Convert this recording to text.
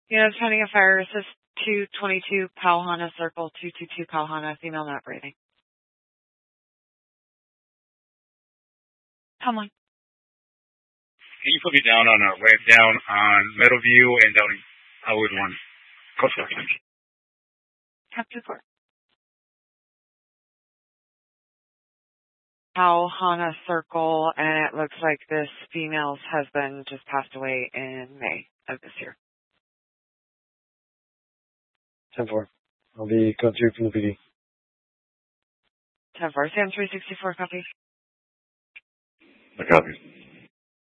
Units pending a fire assist 222 Pauhana Circle, 222 Pauhana, female not breathing. Come on. Can you put me down on a ramp down on Meadowview and down in Howard 1? Coast Guard. Cap 24. Pauhana Circle, and it looks like this female's husband just passed away in May of this year. 10-4. I'll be going through from the PD. 10-4. Sam 364, copy. I copy.